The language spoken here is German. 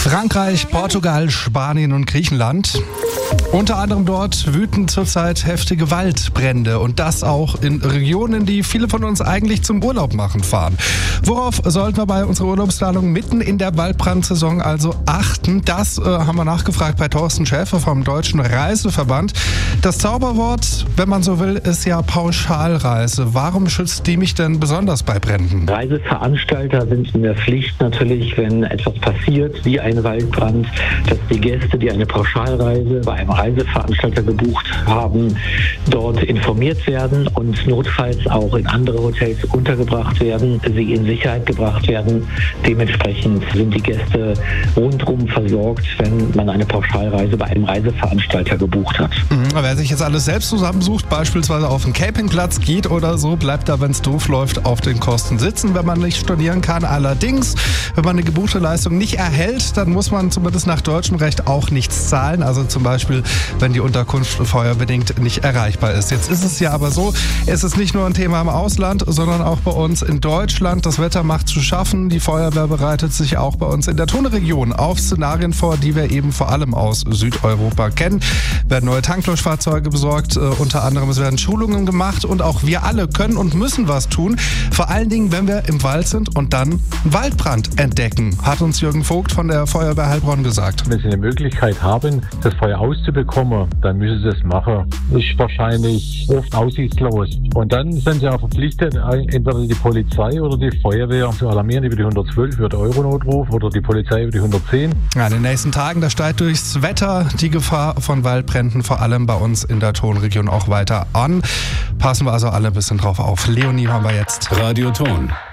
Frankreich, Portugal, Spanien und Griechenland. Unter anderem dort wüten zurzeit heftige Waldbrände und das auch in Regionen, die viele von uns eigentlich zum Urlaub machen fahren. Worauf sollten wir bei unserer Urlaubsplanung mitten in der Waldbrandsaison also achten? Das haben wir nachgefragt bei Thorsten Schäfer vom Deutschen Reiseverband. Das Zauberwort, wenn man so will, ist ja Pauschalreise. Warum schützt die mich denn besonders bei Bränden? Reiseveranstalter sind in der Pflicht natürlich, wenn etwas passiert, wie ein Waldbrand, dass die Gäste, die eine Pauschalreise bei einem Reiseveranstalter gebucht haben, dort informiert werden und notfalls auch in andere Hotels untergebracht werden, sie in Sicherheit gebracht werden. Dementsprechend sind die Gäste rundum versorgt, wenn man eine Pauschalreise bei einem Reiseveranstalter gebucht hat. Wer sich jetzt alles selbst zusammensucht, beispielsweise auf einen Campingplatz geht oder so, bleibt da, wenn es doof läuft, auf den Kosten sitzen, wenn man nicht stornieren kann. Allerdings, wenn man eine gebuchte Leistung nicht erhält, dann muss man zumindest nach deutschem Recht auch nichts zahlen. Also zum Beispiel, wenn die Unterkunft feuerbedingt nicht erreichbar ist. Jetzt ist es ja aber so, es ist nicht nur ein Thema im Ausland, sondern auch bei uns in Deutschland. Das Wetter macht zu schaffen. Die Feuerwehr bereitet sich auch bei uns in der Thun-Region auf Szenarien vor, die wir eben vor allem aus Südeuropa kennen. Werden neue Tanklöschfahrzeuge besorgt, unter anderem es werden Schulungen gemacht und auch wir alle können und müssen was tun. Vor allen Dingen, wenn wir im Wald sind und dann einen Waldbrand entdecken, hat uns Jürgen Vogt von der Feuerwehr Heilbronn gesagt. Wenn Sie eine Möglichkeit haben, das Feuer auszubekommen, dann müssen Sie das machen. Das ist wahrscheinlich oft aussichtslos. Und dann sind Sie auch verpflichtet, entweder die Polizei oder die Feuerwehr zu alarmieren über die 112, über den Euro-Notruf oder die Polizei über die 110. Ja, in den nächsten Tagen, da steigt durchs Wetter die Gefahr von Waldbränden, vor allem bei uns in der Thun-Region auch weiter an. Passen wir also alle ein bisschen drauf auf. Leonie haben wir jetzt. Radio Thun.